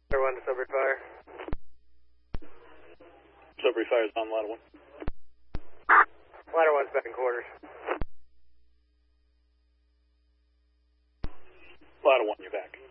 Ladder 1 to Sudbury Fire. Sudbury Fire is on ladder 1. Ladder 1's back in quarters. Ladder 1, you're back.